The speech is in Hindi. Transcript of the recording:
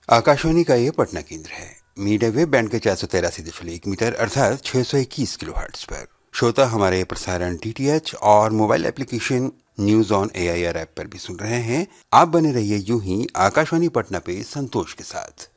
आकाशवाणी का ये पटना केंद्र है। मीडिया वेव बैंड के 483.1 मीटर अर्थात 621 किलोहर्ट्ज पर श्रोता हमारे प्रसारण DTH और mobile application news on AIR app पर भी सुन रहे हैं। आप बने रहिए यूं ही आकाशवाणी पटना पे संतोष के साथ।